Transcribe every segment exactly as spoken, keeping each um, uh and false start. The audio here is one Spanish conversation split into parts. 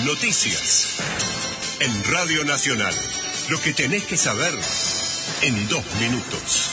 Noticias. En Radio Nacional. Lo que tenés que saber en dos minutos.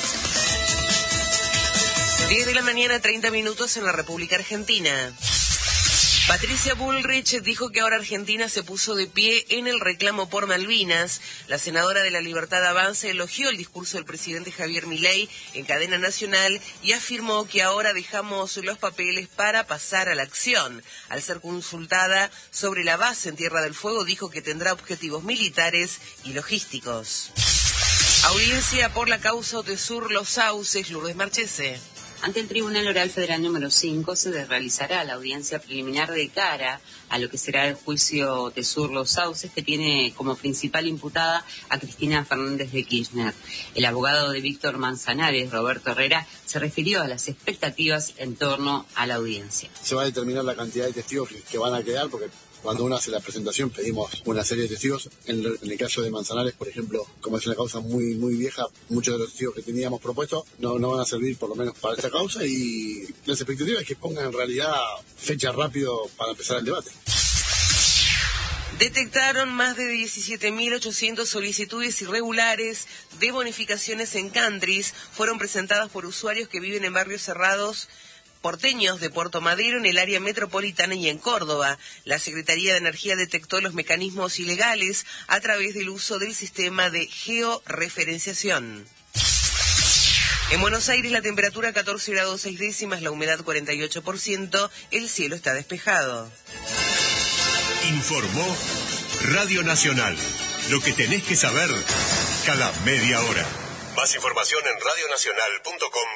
diez de la mañana, treinta minutos en la República Argentina. Patricia Bullrich dijo que ahora Argentina se puso de pie en el reclamo por Malvinas. La senadora de la Libertad Avanza elogió el discurso del presidente Javier Milei en cadena nacional y afirmó que ahora dejamos los papeles para pasar a la acción. Al ser consultada sobre la base en Tierra del Fuego, dijo que tendrá objetivos militares y logísticos. Audiencia por la causa Otesur Los Sauces, Lourdes Marchese. Ante el Tribunal Oral Federal número cinco se realizará la audiencia preliminar de cara a lo que será el juicio Otesur Los Sauces, que tiene como principal imputada a Cristina Fernández de Kirchner. El abogado de Víctor Manzanares, Roberto Herrera, se refirió a las expectativas en torno a la audiencia. Se va a determinar la cantidad de testigos que, que van a quedar, porque cuando uno hace la presentación pedimos una serie de testigos. En el, en el caso de Manzanares, por ejemplo, como es una causa muy muy vieja, muchos de los testigos que teníamos propuestos no, no van a servir por lo menos para esta causa, y las expectativas es que pongan en realidad fecha rápido para empezar el debate. Detectaron más de diecisiete mil ochocientas solicitudes irregulares de bonificaciones en Cantris. Fueron presentadas por usuarios que viven en barrios cerrados porteños de Puerto Madero, en el área metropolitana y en Córdoba. La Secretaría de Energía detectó los mecanismos ilegales a través del uso del sistema de georreferenciación. En Buenos Aires la temperatura catorce grados seis décimas, la humedad cuarenta y ocho por ciento, el cielo está despejado. Informó Radio Nacional. Lo que tenés que saber cada media hora. Más información en radionacional punto com